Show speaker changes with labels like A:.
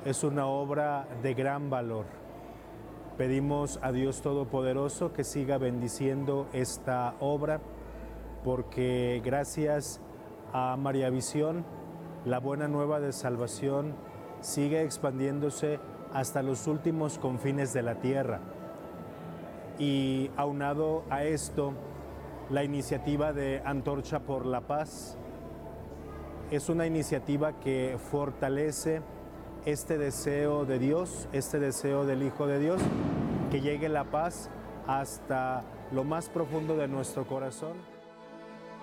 A: es una obra de gran valor. Pedimos a Dios Todopoderoso que siga bendiciendo esta obra, porque gracias a María Visión, la buena nueva de salvación sigue expandiéndose hasta los últimos confines de la tierra. Y aunado a esto, la iniciativa de Antorcha por la Paz es una iniciativa que fortalece este deseo de Dios, este deseo del Hijo de Dios, que llegue la paz hasta lo más profundo de nuestro corazón.